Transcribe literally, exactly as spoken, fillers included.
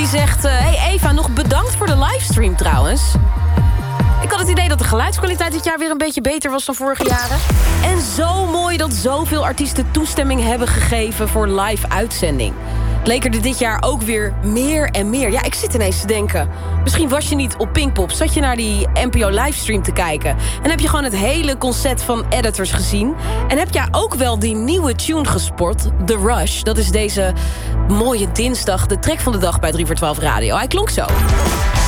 Die zegt, uh, hey Eva, nog bedankt voor de livestream trouwens. Ik had het idee dat de geluidskwaliteit dit jaar weer een beetje beter was dan vorige jaren. En zo mooi dat zoveel artiesten toestemming hebben gegeven voor live uitzending. Het leek er dit jaar ook weer meer en meer. Ja, ik zit ineens te denken. Misschien was je niet op Pinkpop. Zat je naar die N P O livestream te kijken. En heb je gewoon het hele concept van editors gezien. En heb jij ook wel die nieuwe tune gespot. The Rush. Dat is deze mooie dinsdag. De track van de dag bij drie voor twaalf Radio. Hij klonk zo.